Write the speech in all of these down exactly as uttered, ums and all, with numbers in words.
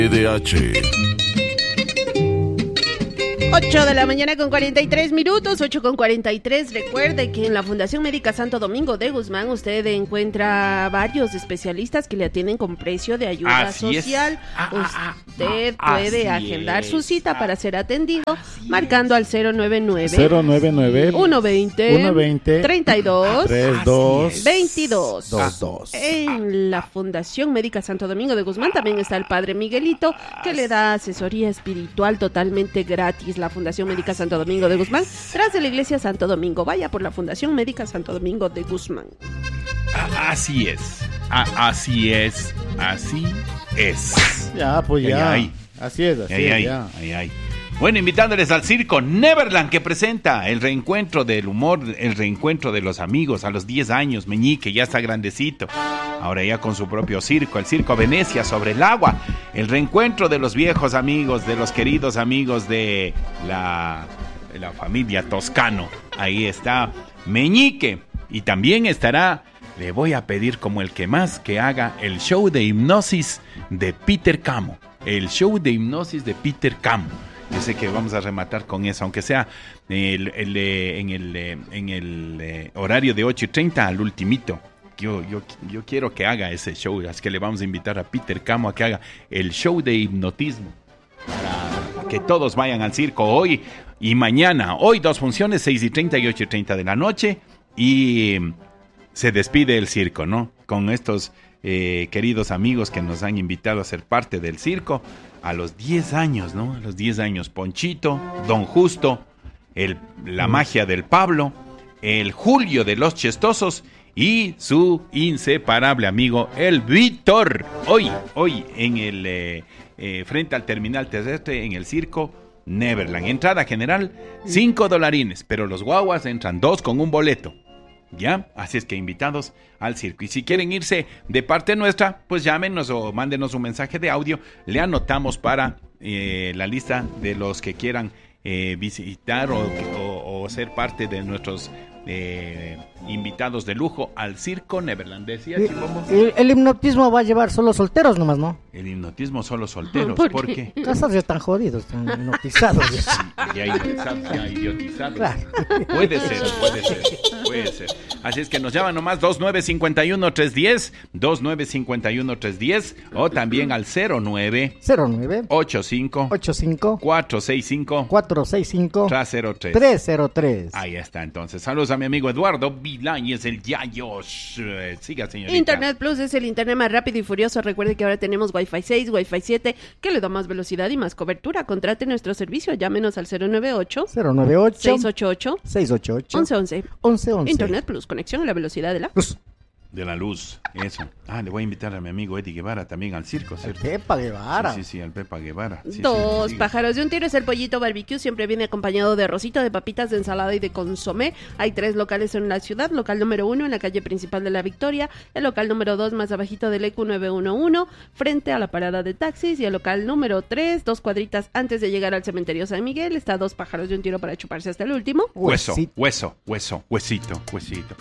T D A H. ocho de la mañana con cuarenta y tres minutos, ocho con cuarenta y tres. Recuerde que en la Fundación Médica Santo Domingo de Guzmán usted encuentra varios especialistas que le atienden con precio de ayuda Así social. Ah, Usted ah, puede así agendar es. su cita Ah, para ser atendido marcando al cero nueve nueve, cero nueve nueve, uno veinte, uno veinte, treinta y dos, treinta y dos, veintidós. veintidós. En la Fundación Médica Santo Domingo de Guzmán también está el Padre Miguelito, que le da asesoría espiritual totalmente gratis. La Fundación Médica Santo Domingo de Guzmán, tras de la Iglesia Santo Domingo. Vaya por la Fundación Médica Santo Domingo de Guzmán. Ah, así es. Ah, así es. Así es. Ya, pues ya. Ay, ay. Así es, así Ay, es, ay, ya. ay, ay. Bueno, invitándoles al circo Neverland, que presenta el reencuentro del humor, el reencuentro de los amigos a los diez años. Meñique ya está grandecito, ahora ya con su propio circo, el Circo Venecia sobre el agua. El reencuentro de los viejos amigos, de los queridos amigos de la, de la familia Toscano. Ahí está Meñique. Y también estará, le voy a pedir como el que más, que haga el show de hipnosis de Peter Camo. El show de hipnosis de Peter Camo. Yo sé que vamos a rematar con eso, aunque sea el, el, eh, en el, eh, en el eh, horario de ocho y treinta al ultimito. Yo, yo, yo quiero que haga ese show, así que le vamos a invitar a Peter Camo a que haga el show de hipnotismo. Para que todos vayan al circo hoy y mañana. Hoy dos funciones, seis y treinta y ocho y treinta de la noche. Y se despide el circo, ¿no? Con estos eh, queridos amigos que nos han invitado a ser parte del circo. A los diez años, ¿no? A los diez años, Ponchito, Don Justo, el, la magia del Pablo, el Julio de los Chestosos y su inseparable amigo, el Víctor. Hoy, hoy, en el eh, eh, frente al terminal terrestre, en el circo Neverland. Entrada general, cinco dolarines, pero los guaguas entran dos con un boleto. ¿Ya? Así es que invitados al circo. Y si quieren irse de parte nuestra, pues llámenos o mándenos un mensaje de audio. Le anotamos para eh, la lista de los que quieran eh, visitar o, o, o ser parte de nuestros eh, invitados de lujo al circo Neverland. ¿Decía Y- Chimombo? El, el hipnotismo va a llevar solo solteros nomás, ¿no? El hipnotismo solo solteros. ¿Por ¿Por qué? qué? Casados ya están jodidos, están hipnotizados. Ya idiotizados, ya idiotizados. Claro. Puede ser, puede ser, puede ser. Así es que nos llaman nomás dos nueve cinco uno tres uno cero, dos nueve cinco uno tres uno cero o también al cero nueve cero nueve ocho cinco ocho cinco cuatro seis cinco cuatro seis cinco tres cero tres. tres cero tres. Ahí está entonces. Saludos a mi amigo Eduardo Vilañez, el Yayo. Eh, Siga, señorita. Internet Plus es el internet más rápido y furioso. Recuerde que ahora tenemos Wi-Fi seis, Wi-Fi siete, que le da más velocidad y más cobertura. Contrate nuestro servicio, llámenos al cero nueve ocho, cero nueve ocho seis ocho ocho, seis ocho ocho once once. once once. Internet Plus, conexión a la velocidad de la... Luz. De la luz, eso. Ah, le voy a invitar a mi amigo Eddie Guevara también al circo, ¿cierto? Pepa Guevara. Sí, sí, sí, al Pepa Guevara. Sí, Dos sí, sí. pájaros de un tiro es el pollito barbecue, siempre viene acompañado de arrocito, de papitas, de ensalada y de consomé. Hay tres locales en la ciudad, local número uno en la calle principal de la Victoria, el local número dos más abajito del E Q nueve uno uno, frente a la parada de taxis, y el local número tres, dos cuadritas antes de llegar al cementerio San Miguel. Está dos pájaros de un tiro para chuparse hasta el último. Hueso, Huesito. hueso, hueso, huesito, huesito.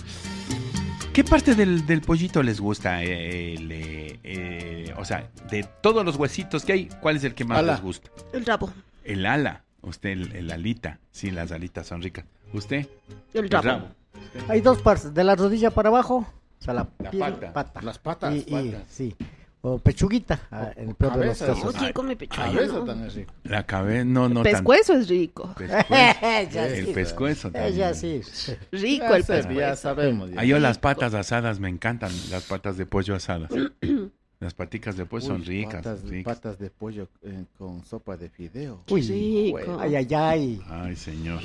¿Qué parte del, del pollito les gusta? Eh, el, eh, eh, o sea, de todos los huesitos que hay, ¿cuál es el que más Ala. les gusta? El rabo. El ala. Usted, el, el alita. Sí, las alitas son ricas. ¿Usted? El rabo. Hay dos partes, de la rodilla para abajo, o sea, la, La pierna- pata. Las patas, Y, y- patas. sí, o pechuguita, ah, en el peor de los cabeza, casos. Oh, ¿quién come pechuga? Cabeza no? tan así. La cabeza, no, no tan... Pescuezo es rico. Pescuezo. Ya El sí. pescuezo también. Ella sí. Rico Ya el sé, pescuezo. ya sabemos. ya. Ah, yo las patas asadas me encantan, las patas de pollo asadas. Las paticas de pollo son Uy, ricas, Patas, ricas. patas de pollo eh, con sopa de fideo. Uy, Rico. ay, ay, ay. Ay, señor.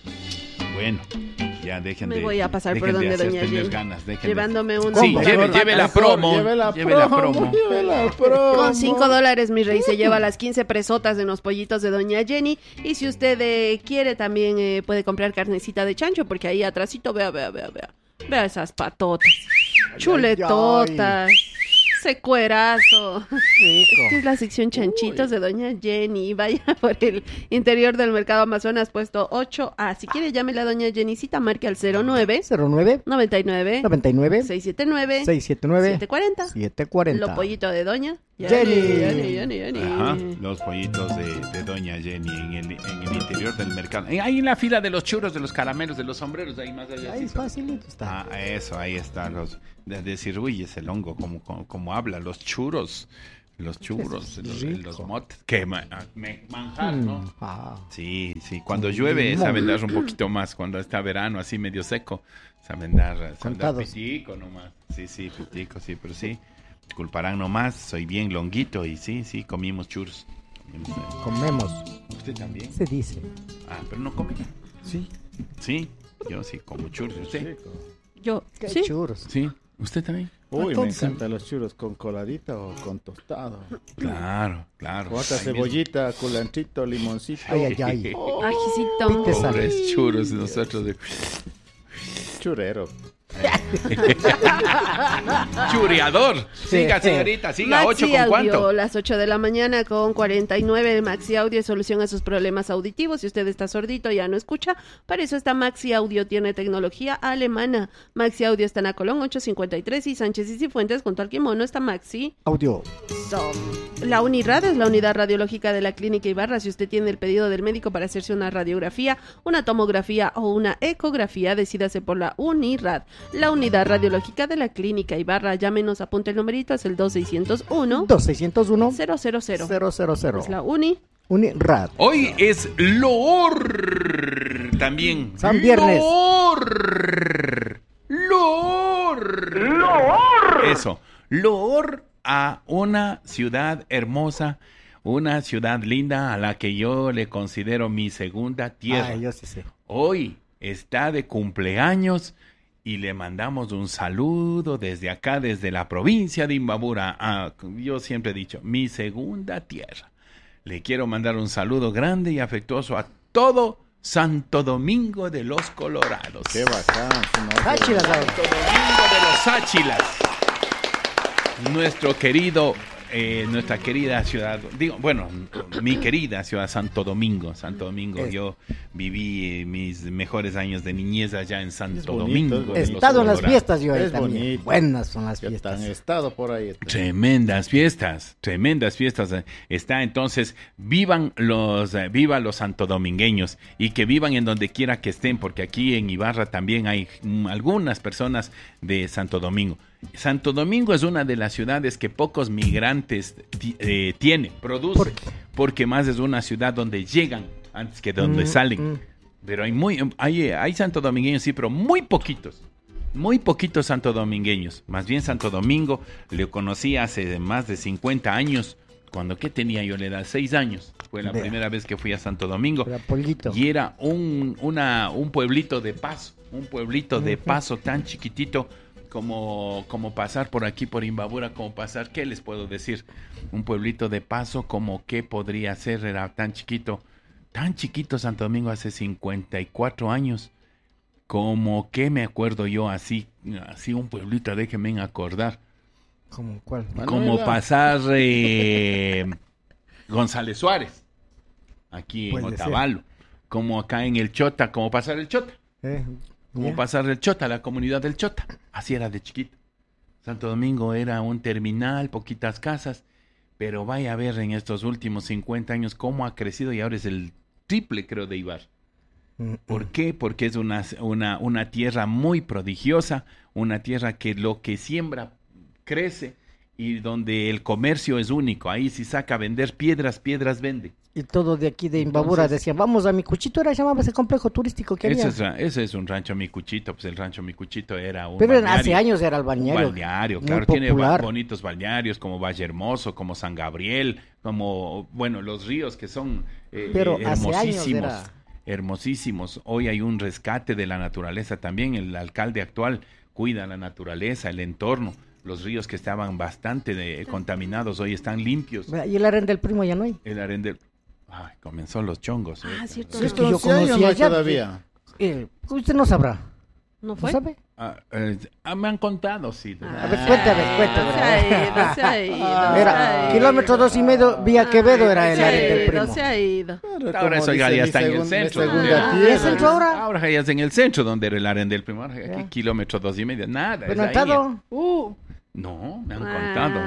Bueno, ya dejen Me de... voy a pasar por dejen donde de hacer doña tener Jenny. ganas, dejen de- Llevándome un... Sí, ¿Cómo? lleve, Mejor, lleve la mejor, promo. Lleve la Lleve la promo. promo. Lleve la promo. Con cinco dólares, mi rey, se lleva las quince presotas de los pollitos de doña Jenny. Y si usted eh, quiere, también eh, puede comprar carnecita de chancho, porque ahí atrásito, vea, vea, vea, vea. Vea esas patotas. Chuletotas. Ese cuerazo. Rico. Esta es la sección chanchitos de doña Jenny. Vaya por el interior del mercado Amazonas, puesto ocho A. Si quiere, llámele a doña Jennycita, marque al cero nueve cero nueve noventa y nueve noventa y nueve seiscientos setenta y nueve seiscientos setenta y nueve siete cuarenta. siete cuarenta. Lo pollito de doña Jenny. Jenny, Jenny, Jenny. Ajá, los pollitos de, de Doña Jenny en el, en el interior del mercado. Eh, Ahí en la fila de los churros, de los caramelos, de los sombreros, ahí más allá. Ahí sí, es facilito está. Ah, eso, ahí está. Los, de decir, uy, ese longo, como, como, como habla, los churros, los churros, Es los, rico. los motes. Que ma- ah, me- manjar, ¿no? Mm, ah. Sí, sí. Cuando llueve saben dar un poquito más. Cuando está verano así medio seco, saben dar, saben dar Contados. pitico nomás. Sí, sí, pitico, sí, pero sí. Culparán nomás, soy bien longuito y sí, sí, comimos churros. Comimos, eh. Comemos. ¿Usted también? Se dice. Ah, pero no come. Sí. Sí, yo sí como churros. ¿Usted? Chico. Yo, Qué sí. churros. Sí, ¿usted también? Uy, Entonces- me encantan los churros con coladita o con tostado. Claro, claro. Con otra Ahí mismo. cebollita, culantrito, limoncito. Ay, ay, ay. Ajicito. Pite sal. Pobres churros nosotros. De... Churero. Chureador. Siga, Sí. señorita, siga. ¿Ocho Maxi con Audio, cuánto? las ocho de la mañana con cuarenta y nueve. Maxi Audio es solución a sus problemas auditivos. Si usted está sordito, ya no escucha. Para eso está Maxi Audio, tiene tecnología alemana. Maxi Audio está en a Colón ochocientos cincuenta y tres y Sánchez y Cifuentes junto al Kimono está Maxi. Audio. Som. La Unirad es la unidad radiológica de la Clínica Ibarra. Si usted tiene el pedido del médico para hacerse una radiografía, una tomografía o una ecografía, decídase por la Unirad. La unidad radiológica de la Clínica Ibarra. Llámenos, apunte el numerito, es el dos seiscientos uno dos seiscientos uno cero cero cero. cero cero cero. Es la Uni. Unirad. Hoy es Loor también. San Viernes. Loor. Loor. Loor. Eso. Loor a una ciudad hermosa, una ciudad linda a la que yo le considero mi segunda tierra. Ay, yo sí sé. Hoy está de cumpleaños y le mandamos un saludo desde acá, desde la provincia de Imbabura. a- yo siempre he dicho, mi segunda tierra. Le quiero mandar un saludo grande y afectuoso a todo Santo Domingo de los Colorados. Qué bacán. su nombre. Sáchilas, ay. Santo Domingo de los Sáchilas. Nuestro querido, eh, nuestra querida ciudad, digo, bueno, mi querida ciudad Santo Domingo. Santo Domingo, Es- yo viví eh, mis mejores años de niñez allá en Santo bonito, Domingo. es de bonito. los He estado en las Colorados. fiestas yo ahí Es también. bonito. Buenas son las Ya fiestas. están estado por ahí. Tremendas fiestas, tremendas fiestas. eh. Está entonces, vivan los, eh, viva los santodomingueños y que vivan en donde quiera que estén, porque aquí en Ibarra también hay mm, algunas personas de Santo Domingo. Santo Domingo es una de las ciudades que pocos migrantes ti- eh, tiene, produce, ¿Por qué? porque más es una ciudad donde llegan antes que donde Mm, salen. mm. Pero hay muy, hay, hay santodomingueños, sí, pero muy poquitos. Muy poquitos santodomingueños. Más bien Santo Domingo le conocí hace más de cincuenta años. Cuando, ¿qué tenía yo? La edad, seis años. Fue la Vea. primera vez que fui a Santo Domingo. Era pollito. Y era un, una, un pueblito de paso. Un pueblito de Ujú. paso tan chiquitito como, como pasar por aquí, por Imbabura, como pasar, ¿qué les puedo decir? Un pueblito de paso, como qué podría ser, era tan chiquito. Tan chiquito Santo Domingo hace cincuenta y cuatro años. Como que me acuerdo yo así, así un pueblito, déjenme acordar. ¿Cómo cuál? Como Manuela. pasar eh, González Suárez, aquí en Puede ser. Otavalo. Como acá en el Chota, como pasar el Chota. Eh, Como ya. pasar del Chota, la comunidad del Chota. Así era de chiquito. Santo Domingo era un terminal, poquitas casas. Pero vaya a ver en estos últimos cincuenta años cómo ha crecido y ahora es el triple, creo, de Ibar. Mm, ¿Por mm. qué? Porque es una, una, una tierra muy prodigiosa, una tierra que lo que siembra crece y donde el comercio es único. Ahí si saca a vender piedras, piedras vende. Y todo de aquí de Imbabura Entonces- decían, vamos a mi cuchito, era llamaba ese complejo turístico que Ese había. es, ra- ese es un rancho Micuchito, pues el rancho Micuchito era un Pero balneario. hace años era el Un balneario. balneario, muy claro, tiene ba- popular. bonitos balnearios como Valle Hermoso, como San Gabriel, como, bueno, los ríos que son eh, Pero eh, hace años hermosísimos, era- hermosísimos. Hoy hay un rescate de la naturaleza también, el alcalde actual cuida la naturaleza, el entorno, los ríos que estaban bastante de- contaminados hoy están limpios. Y el aren del primo ya no hay. El arende... Ay, comenzó los chongos. Ah, eh. cierto. Sí, es que no. yo Sí hay o no conocía hay ya- todavía. Eh, usted no sabrá. ¿No ¿No fue? sabe? Ah, eh, ah, me han contado, sí. A ver, cuéntame, cuéntame. Se ha ido, se ha ido, se ha Era ido. kilómetro dos y medio, vía Quevedo era el Se ha aren del ido, primo. se ha ido. Claro, Ahora como eso ya- dice ya mi está en el segun- mi centro. segunda Ah, tierra. ¿es centro ahora? Ahora ya es en el centro donde era el aren del primar. Aquí Ya. kilómetro dos y medio. Nada. Pero es no ha ahí. estado. Uh, No, me han Ah. contado.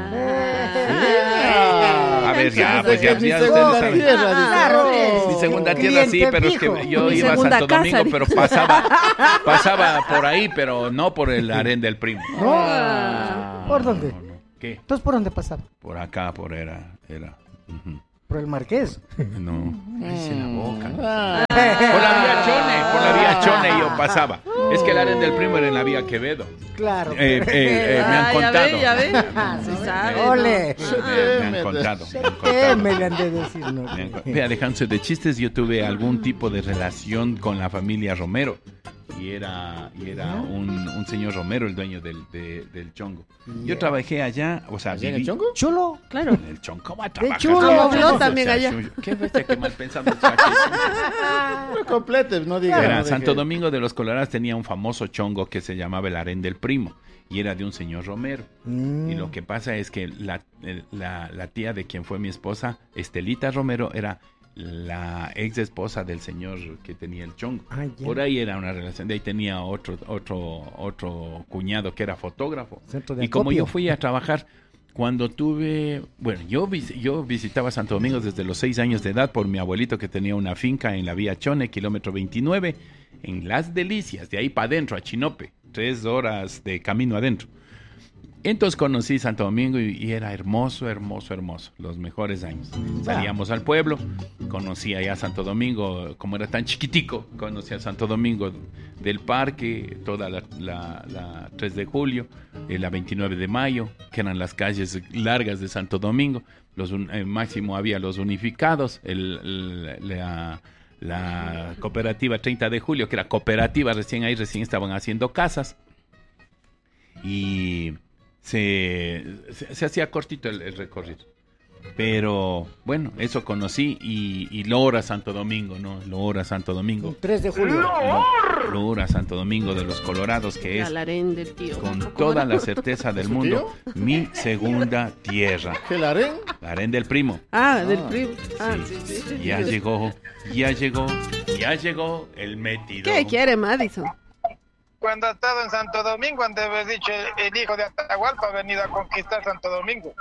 Ah. A ver, ya, pues Que ya, es mi ya segunda ustedes saben. tierra, dice. Claro, Oh. Mi segunda Cliente tierra sí, pero es fijo. que yo Mi iba a segunda Santo casa, Domingo, dice. pero pasaba, pasaba por ahí, pero no por el Harén del Primo. ¿No? ¿Por dónde? No, no. ¿Qué? Entonces, ¿por dónde pasaba? Por acá, por era, era. Ujú. Por el Marqués. No, cállese la boca. Ah, Por la vía Chone, por la vía Chone yo pasaba. Es que el Harén del Primo era en la vía Quevedo. Claro. Eh, eh, eh, me han Ah, contado. Ya ve, ya ve. Se sabe. ¿no? Ole. Me, me han contado. Me han Eh, contado. me le han de decir, no. Me han con- Vea, dejándose de chistes, yo tuve algún tipo de relación con la familia Romero. Y era, y era un, un señor Romero el dueño del, de- del chongo. Yo trabajé allá, o sea, ¿allá en el viví- Chongo? Chulo. Claro. En el chongo. ¿Cómo trabajas? chulo. No, Habló no, también o sea, allá. suyo. Qué bestia, qué mal pensado, muchacho. No completes, no digas. Era no Santo dejes. Domingo de los Colorados tenía un famoso chongo que se llamaba el Harén del Primo y era de un señor Romero. Mm. Y lo que pasa es que la, el- la, la tía de quien fue mi esposa, Estelita Romero, era la ex esposa del señor que tenía el chongo. Ah, ya. Por ahí era una relación. De ahí tenía otro, otro, otro cuñado que era fotógrafo. Centro de Y como acopio. yo fui a trabajar, cuando tuve, bueno, yo, vis- yo visitaba Santo Domingo desde los seis años de edad por mi abuelito que tenía una finca en la vía Chone, kilómetro veintinueve, en Las Delicias, de ahí para adentro, a Chinope, tres horas de camino adentro. Entonces conocí Santo Domingo y, y era hermoso, hermoso, hermoso, los mejores años. Salíamos al pueblo, conocí allá Santo Domingo, como era tan chiquitico, conocí a Santo Domingo del Parque, toda la, la- la tres de julio, eh, la veintinueve de mayo, que eran las calles largas de Santo Domingo. Los un- eh, máximo había los unificados, el, el- la, la cooperativa treinta de julio, que era cooperativa, recién ahí recién estaban haciendo casas. Y se, se, se hacía cortito el, el recorrido. Pero bueno, eso conocí y, y Lora Santo Domingo, ¿no? Lora Santo Domingo. Un tres de julio. No, Lora Santo Domingo de los Colorados, que es Al harén del tío. con ¿Cómo toda era? la certeza del ¿Su mundo mi segunda tierra. ¿Qué la harén? La Harén del Primo. Ah, del Ah, primo. Ah, sí. sí, sí, sí. Ya llegó, ya llegó, ya llegó el metido. ¿Qué quiere, Madison? Cuando ha estado en Santo Domingo, han de haber dicho el, el hijo de Atahualpa ha venido a conquistar Santo Domingo.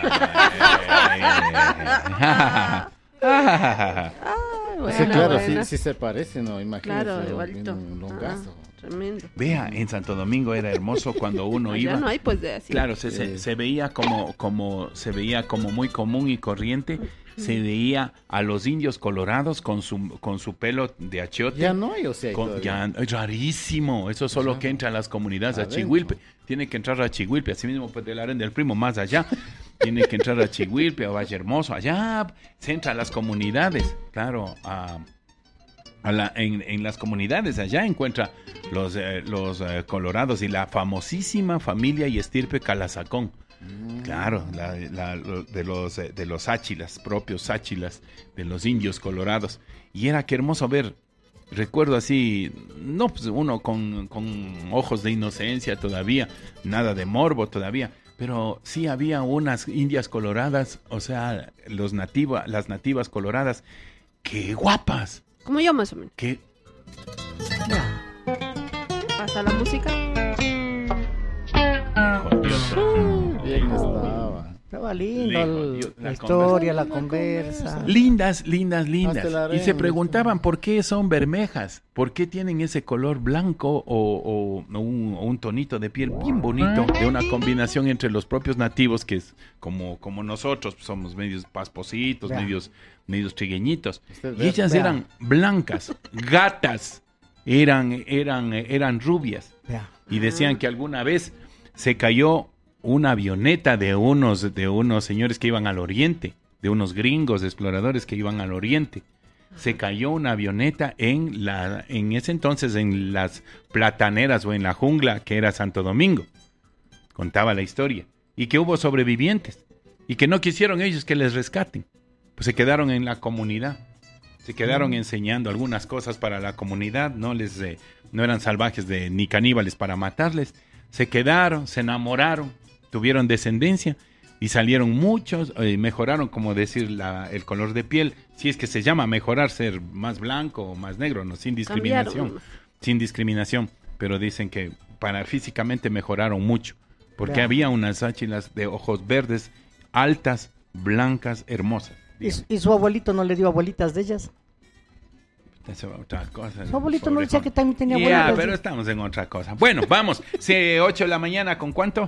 Ah, bueno, Sí, claro, bueno. sí, sí se parece, ¿no? Imagínate. Claro, un- igualito. Un longazo. Ah, tremendo. Vea, en Santo Domingo era hermoso cuando uno Allá iba. no hay pues de así. Claro, se, se, se veía como, como, se veía como muy común y corriente. Se veía a los indios colorados con su, con su pelo de achiote. Ya no hay, o sea, Con- todavía. ya, es rarísimo. Eso solo Ajá. que entra a las comunidades, a Adentro. Chihuilpe. Tiene que entrar a Chihuilpe, así mismo pues del Harén del Primo más allá. Tiene que entrar a Chihuilpe, a Valle Hermoso, allá se entra a las comunidades. Claro, a, a la, en, en las comunidades allá encuentra los, eh, los eh, colorados y la famosísima familia y estirpe Calazacón. Claro, la- la- lo- de los eh, de los áchilas, propios áchilas, de los indios colorados. Y era que hermoso ver, recuerdo así, no, pues uno con, con ojos de inocencia todavía, nada de morbo todavía, pero sí había unas indias coloradas, o sea, los nativa, las nativas coloradas, ¡qué guapas! Como yo más o menos. ¡Qué Pasa la música. jodiosa! Bien estaba. Estaba lindo Lejos, el- yo- la la historia, la conversa. conversa. Lindas, lindas, lindas. Hasta la Y se arena, preguntaban por qué son bermejas, por qué tienen ese color blanco o, o- o un, o un tonito de piel bien bonito, de una combinación entre los propios nativos, que es como, como nosotros, somos medios paspositos, Vea. medios, medios trigueñitos. Usted Y vea. ellas Vea. eran blancas, gatas, eran, eran, eran rubias. Vea. Y decían que alguna vez se cayó una avioneta de unos, de unos señores que iban al oriente, de unos gringos exploradores que iban al oriente. Se cayó una avioneta en la, en ese entonces en las plataneras o en la jungla que era Santo Domingo. Contaba la historia. Y que hubo sobrevivientes. Y que no quisieron ellos que les rescaten. Pues se quedaron en la comunidad. Se quedaron enseñando algunas cosas para la comunidad. No les, eh, no eran salvajes de, ni caníbales para matarles. Se quedaron, se enamoraron, tuvieron descendencia y salieron muchos, eh, mejoraron, como decir, la, el color de piel, si es que se llama mejorar, ser más blanco o más negro, no, sin discriminación, Cambiaron. sin discriminación, pero dicen que para físicamente mejoraron mucho, Porque Ya. había unas áchilas de ojos verdes, altas, blancas, hermosas. ¿Y, su- y su abuelito no le dio abuelitas de ellas? Esa es otra cosa. Su abuelito no Pobre decía Juan. que también tenía Ya, abuelitas. pero estamos en otra cosa. Bueno, vamos. Sí, ocho de la mañana, ¿con cuánto?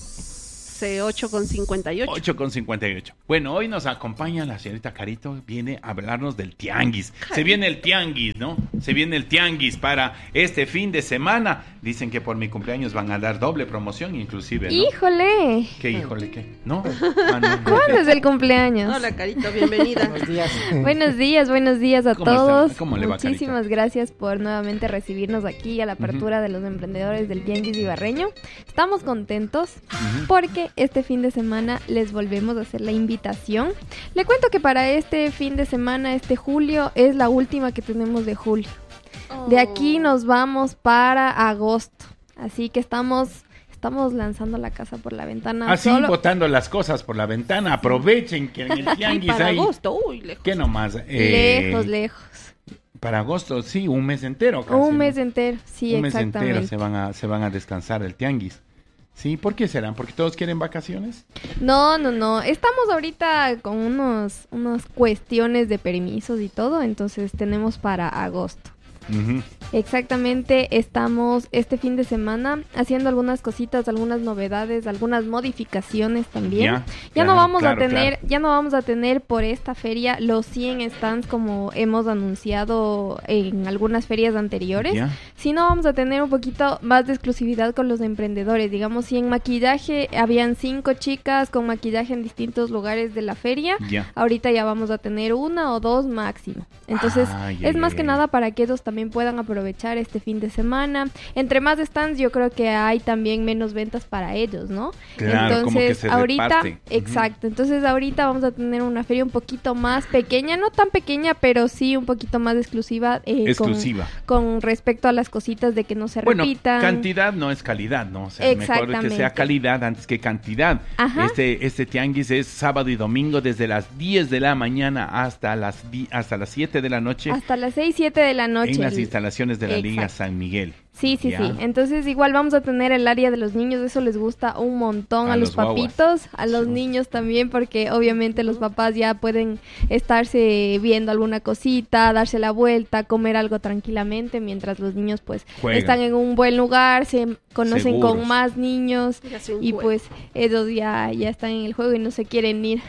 C ocho con cincuenta y ocho. ocho con cincuenta y ocho. Bueno, hoy nos acompaña la señorita Carito, viene a hablarnos del tianguis. Se viene el tianguis, ¿no? Se viene el tianguis para este fin de semana. Dicen que por mi cumpleaños van a dar doble promoción, inclusive, ¿no? ¡Híjole! ¿Qué híjole qué? ¿No? Ah, no, no. ¿Cuándo es el cumpleaños? Hola, Carito, bienvenida. Buenos días. Buenos días, buenos días a ¿Cómo está? todos. ¿Cómo le va, Muchísimas Carito? gracias por nuevamente recibirnos aquí a la apertura de los emprendedores del Tianguis Ibarreño. Estamos contentos Ujú. porque este fin de semana les volvemos a hacer la invitación. Le cuento que para este fin de semana, este julio, es la última que tenemos de julio. De aquí nos vamos para agosto. Así que estamos, estamos lanzando la casa por la ventana. Así, solo- botando las cosas por la ventana. Aprovechen que en el Y tianguis para hay... agosto, uy, lejos. ¿Qué nomás? Eh, lejos, lejos. Para agosto, sí, un mes entero casi. Un ¿no? mes entero, sí, un mes exactamente. entero se van a se van a descansar el tianguis. Sí, ¿por qué serán? ¿Porque todos quieren vacaciones? No, no, no. Estamos ahorita con unos, unas cuestiones de permisos y todo, entonces tenemos para agosto. Ujú. Exactamente, estamos este fin de semana haciendo algunas cositas, algunas novedades, algunas modificaciones también. Ya, Ya, claro, no vamos claro, a tener, claro. ya no vamos a tener por esta feria los cien stands como hemos anunciado en algunas ferias anteriores. Ya. Sino vamos a tener un poquito más de exclusividad con los emprendedores. Digamos, si en maquillaje habían cinco chicas con maquillaje en distintos lugares de la feria, Ya. ahorita ya vamos a tener una o dos máximo. Entonces, Ay, es ay, más ay, que ay. nada para que ellos también puedan aprovechar este fin de semana. Entre más stands, yo creo que hay también menos ventas para ellos, ¿no? Claro, como que se ahorita, reparte. Ujú. exacto. Entonces, ahorita vamos a tener una feria un poquito más pequeña, no tan pequeña, pero sí un poquito más exclusiva. eh, con- Exclusiva. Con, respecto a las cositas de que no se Bueno, repitan. cantidad no es calidad, ¿no? O sea, mejor que sea Exactamente. calidad antes que cantidad. Ajá. Este este tianguis es sábado y domingo desde las diez de la mañana hasta las di- hasta las siete de la noche Hasta las seis, siete de la noche. en las el- instalaciones de la Liga Exacto. San Miguel. Sí, sí, Ya. sí. Entonces igual vamos a tener el área de los niños, eso les gusta un montón A a, los los guaguas. papitos, a los Sí. niños también, porque obviamente los papás ya pueden estarse viendo alguna cosita, darse la vuelta, comer algo tranquilamente, mientras los niños pues Juegan. están en un buen lugar, se conocen Seguros. con más niños Ya se y encuentran. pues ellos ya, ya están en el juego y no se quieren ir.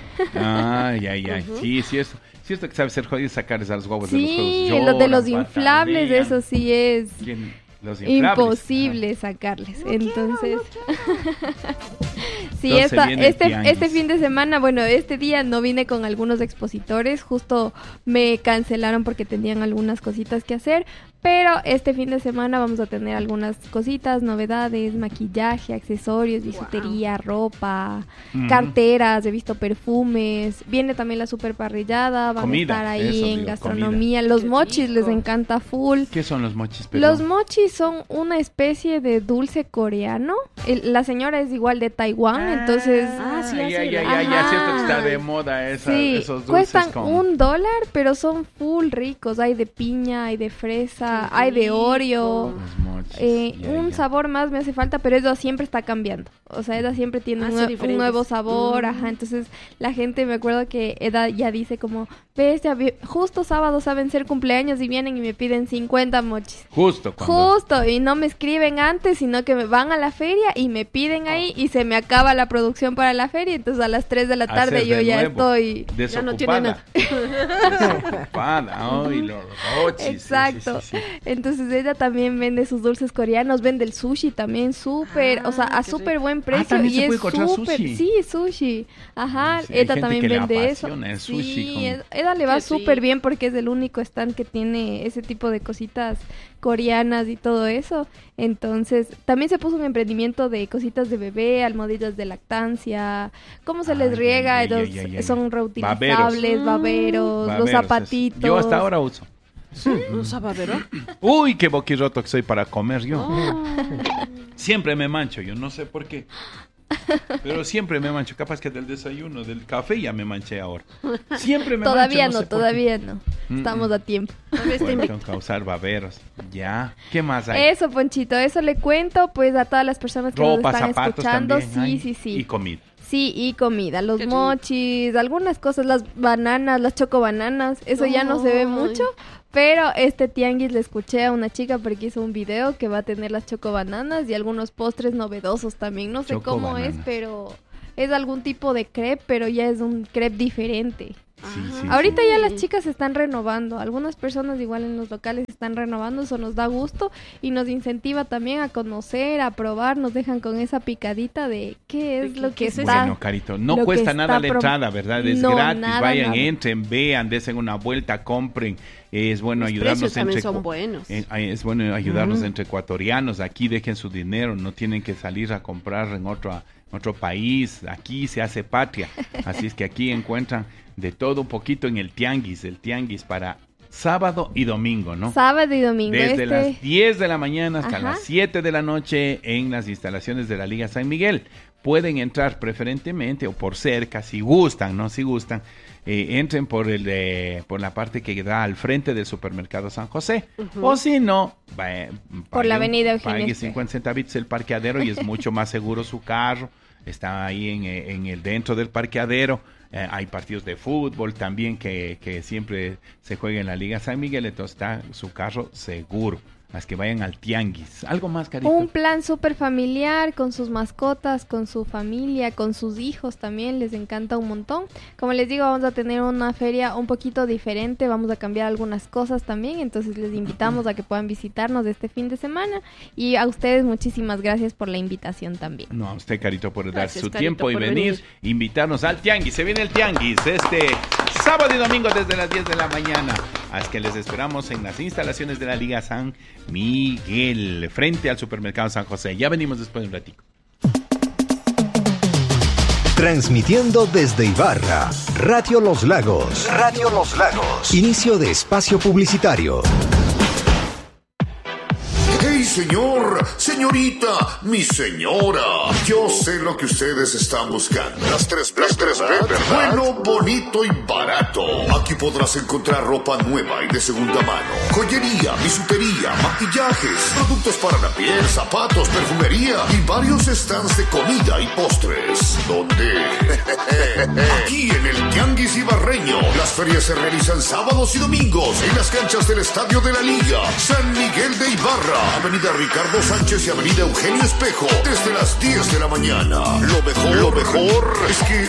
Ay, ay, ay. Sí, sí, eso. Sí, esto que sabe ser jodido es sacarles a los guaguas de los juegos. Sí, Lloran, lo de los inflables, patalean. eso sí es ¿Quién? Los inflables. imposible sacarles. Entonces, sí, Entonces esta, viene el este, tianguis. este fin de semana, bueno, este día no vine con algunos expositores, justo me cancelaron porque tenían algunas cositas que hacer, pero este fin de semana vamos a tener algunas cositas, novedades, maquillaje, accesorios, bisutería, ropa, Ujú. carteras, he visto perfumes, viene también la super parrillada, van a Comida, estar ahí eso en digo, gastronomía, los Qué mochis les rico. encanta full. ¿Qué son los mochis? Perdón? Los mochis son una especie de dulce coreano. El- la señora es igual de Taiwán, entonces Ah, sí, Ay, así ay, era. ay, ay, ya Ajá. siento que está de moda esa, sí, esos dulces cuestan con... un dólar, pero son full ricos. Hay de piña, hay de fresa, Qué hay de rico. Oreo. Los mochis, Eh, ya, un ya. sabor más me hace falta, pero eso siempre está cambiando. O sea, Eda siempre tiene Hace un, nue- un diferentes. nuevo sabor, Mm. ajá. Entonces la gente, me acuerdo que Eda ya dice como, ves, ya vi- justo sábado saben ser cumpleaños y vienen y me piden cincuenta mochis. Justo cuando... Justo, y no me escriben antes, sino que me van a la feria y me piden ahí y se me acaba la producción para la feria, entonces a las tres de la tarde Hacer yo de ya nuevo. estoy... Ya no tiene Desocupada. Desocupada. Ay, los mochis. sí, sí, Exacto. sí, sí. Entonces ella también vende sus dulces coreanos, vende el sushi también súper, Ah, o sea, a qué súper rico. buen precio también y se puede es encontrar súper, sushi. sí, sushi. Ajá, Sí, hay Eda gente también que le vende eso. apasiona el sushi Sí, con- Ed- Eda le va Qué súper rico. bien porque es el único stand que tiene ese tipo de cositas coreanas y todo eso. Entonces, también se puso un emprendimiento de cositas de bebé, almohadillas de lactancia, cómo se les Ay, riega, ay, ay, ellos ay, ay. son reutilizables, Baberos. baberos, Va a los ver, o sea, zapatitos. Yo hasta ahora uso. ¿No sabe, verdad? Uy, qué boquirroto que soy para comer yo. Oh. Siempre me mancho, yo no sé por qué. Pero siempre me mancho. Capaz que del desayuno, del café ya me manché ahora. Siempre me Todavía mancho, no, sé por qué. todavía no. Estamos a tiempo. Pueden causar baberos. Ya. ¿Qué más hay? Eso, Ponchito, eso le cuento pues a todas las personas que Ropa, nos están zapatos escuchando. también Sí, hay. sí, sí. Y comida. Sí, y comida, los Qué mochis, algunas cosas, las bananas, las chocobananas, eso ya no se ve Ay. mucho, pero este tianguis le escuché a una chica porque hizo un video que va a tener las chocobananas y algunos postres novedosos también, no sé cómo es, Chocobananas. pero es algún tipo de crepe, pero ya es un crepe diferente. Sí, sí, Ahorita sí. ya las chicas se están renovando, algunas personas igual en los locales se están renovando, eso nos da gusto y nos incentiva también a conocer, a probar, nos dejan con esa picadita de qué es ¿De lo qué- que qué es eso? está. Bueno, Carito, no lo cuesta que nada está la pro- entrada, ¿verdad? Es No, gratis, nada, vayan, nada. entren, vean, desen una vuelta, compren. Es bueno Los ayudarnos precios también entre son cu- buenos. eh, ay, es bueno ayudarnos Ujú. entre ecuatorianos. Aquí dejen su dinero, no tienen que salir a comprar en otro en otro país. Aquí se hace patria. Así es que aquí encuentran de todo un poquito en el tianguis, el tianguis para sábado y domingo, ¿no? Sábado y domingo. Desde este... las diez de la mañana hasta Ajá. las siete de la noche en las instalaciones de la Liga San Miguel. Pueden entrar preferentemente o por cerca, si gustan, ¿no? Si gustan, eh, entren por el eh, por la parte que da al frente del supermercado San José. O si no, va, Por la pague- avenida Eugenio pague Espejo. cincuenta centavitos el parqueadero y es mucho más seguro su carro. Está ahí en, eh, en el dentro del parqueadero. Eh, hay partidos de fútbol también que, que siempre se juega en la Liga San Miguel, entonces está su carro seguro. Las que vayan al tianguis. ¿Algo más, Carito? Un plan súper familiar con sus mascotas, con su familia, con sus hijos también, les encanta un montón. Como les digo, vamos a tener una feria un poquito diferente, vamos a cambiar algunas cosas también, entonces les invitamos a que puedan visitarnos este fin de semana y a ustedes muchísimas gracias por la invitación también. No, a usted, Carito, por dar Gracias, su Carito, tiempo y por venir, venir. invitarnos al tianguis. Se viene el tianguis este sábado y domingo desde las diez de la mañana. Así que les esperamos en las instalaciones de la Liga San Miguel, frente al supermercado San José. Ya venimos después de un ratito. Transmitiendo desde Ibarra, Radio Los Lagos. Radio Los Lagos. Inicio de espacio publicitario. ¡Hey, señor! ¡Señorita! ¡Mi señora! Yo sé lo que ustedes están buscando. Las tres B, las tres B, ¿verdad? Bueno, bonito y barato. Aquí podrás encontrar ropa nueva y de segunda mano, joyería, bisutería, maquillajes, productos para la piel, zapatos, perfumería y varios stands de comida y postres. ¿Dónde? Aquí en el Tianguis Ibarreño. Las ferias se realizan sábados y domingos en las canchas del Estadio de la Liga San Miguel de Ibarra, Avenida Ricardo Sánchez y Avenida Eugenio Espejo, desde las diez de la mañana. Lo mejor, lo mejor es que